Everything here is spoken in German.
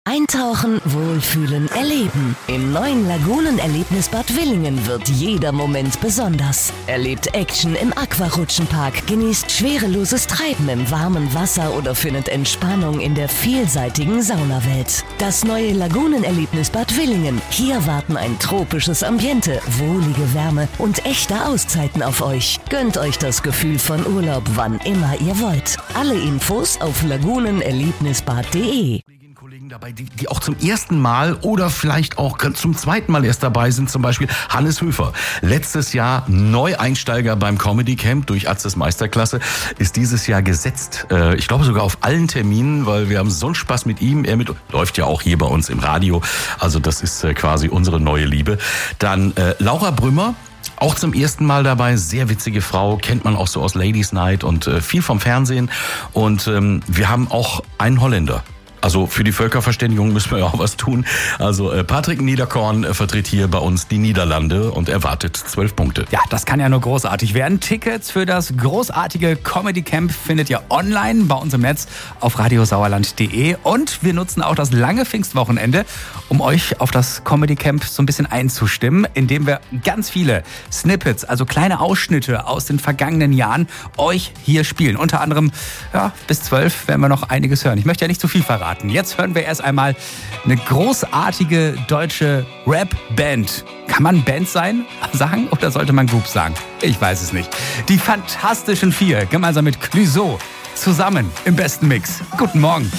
Eintauchen, wohlfühlen, erleben. Im neuen Lagunenerlebnisbad Willingen wird jeder Moment besonders. Erlebt Action im Aquarutschenpark, genießt schwereloses Treiben im warmen Wasser oder findet Entspannung in der vielseitigen Saunawelt. Das neue Lagunenerlebnisbad Willingen. Hier warten ein tropisches Ambiente, wohlige Wärme und echte Auszeiten auf euch. Gönnt euch das Gefühl von Urlaub, wann immer ihr wollt. Alle Infos auf lagunenerlebnisbad.de. Dabei, die auch zum ersten Mal oder vielleicht auch zum zweiten Mal erst dabei sind, zum Beispiel Hannes Höfer. Letztes Jahr Neueinsteiger beim Comedy Camp durch Atzes Meisterklasse, ist dieses Jahr gesetzt. Ich glaube sogar auf allen Terminen, weil wir haben so einen Spaß mit ihm. Läuft ja auch hier bei uns im Radio. Also das ist quasi unsere neue Liebe. Dann Laura Brümmer. Auch zum ersten Mal dabei, sehr witzige Frau, kennt man auch so aus Ladies Night und viel vom Fernsehen. Und wir haben auch einen Holländer. Also für die Völkerverständigung müssen wir ja auch was tun. Also Patrick Niederkorn vertritt hier bei uns die Niederlande und erwartet 12 Punkte. Ja, das kann ja nur großartig werden. Tickets für das großartige Comedy Camp findet ihr online bei uns im Netz auf radiosauerland.de. Und wir nutzen auch das lange Pfingstwochenende, um euch auf das Comedy Camp so ein bisschen einzustimmen, indem wir ganz viele Snippets, also kleine Ausschnitte aus den vergangenen Jahren, euch hier spielen. Unter anderem, ja, bis 12 werden wir noch einiges hören. Ich möchte ja nicht zu viel verraten. Jetzt hören wir erst einmal eine großartige deutsche Rap-Band. Kann man Band sagen oder sollte man Group sagen? Ich weiß es nicht. Die Fantastischen Vier, gemeinsam mit Clouseau, zusammen im besten Mix. Guten Morgen.